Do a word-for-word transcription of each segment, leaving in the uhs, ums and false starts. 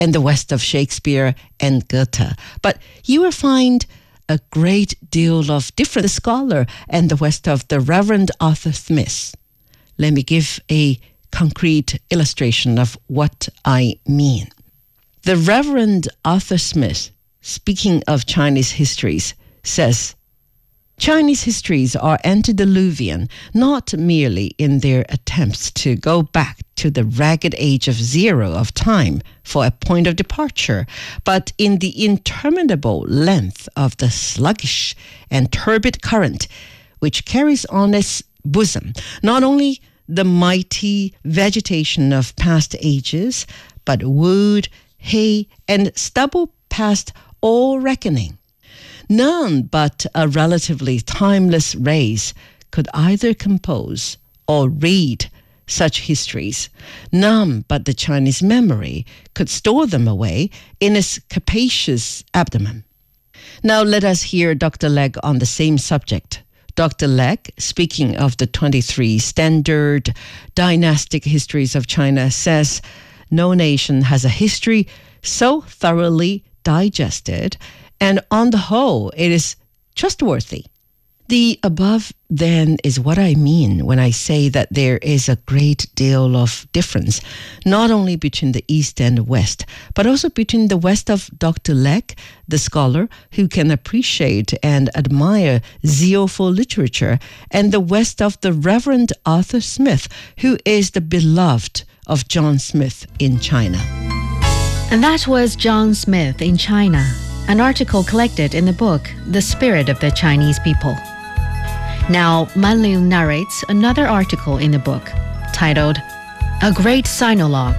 and the west of Shakespeare and Goethe. But you will find a great deal of different scholar and the west of the Reverend Arthur Smith. Let me give a concrete illustration of what I mean. The Reverend Arthur Smith, speaking of Chinese histories, says, Chinese histories are antediluvian, not merely in their attempts to go back to the ragged age of zero of time for a point of departure, but in the interminable length of the sluggish and turbid current which carries on its bosom not only the mighty vegetation of past ages, but wood, hay, and stubble past all reckoning. None but a relatively timeless race could either compose or read such histories. None but the Chinese memory could store them away in its capacious abdomen. Now let us hear Doctor Legge on the same subject. Doctor Legge, speaking of the twenty-three standard dynastic histories of China, says no nation has a history so thoroughly digested, and on the whole, it is trustworthy. The above, then, is what I mean when I say that there is a great deal of difference, not only between the East and the West, but also between the West of Doctor Legge, the scholar who can appreciate and admire zeal for literature, and the West of the Reverend Arthur Smith, who is the beloved of John Smith in China. And that was John Smith in China, an article collected in the book The Spirit of the Chinese People. Now, Man Liu narrates another article in the book titled A Great Sinologue.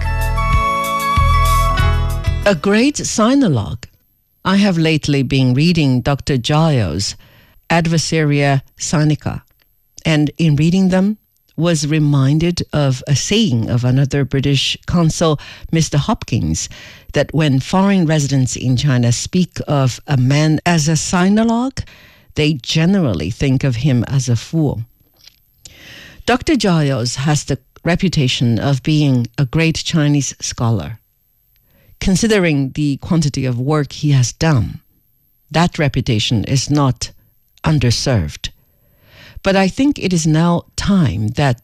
A Great Sinologue. I have lately been reading Doctor Giles' Adversaria Sinica, and in reading them, was reminded of a saying of another British consul, Mister Hopkins, that when foreign residents in China speak of a man as a sinologue, they generally think of him as a fool. Doctor Giles has the reputation of being a great Chinese scholar. Considering the quantity of work he has done, that reputation is not underserved. But I think it is now time that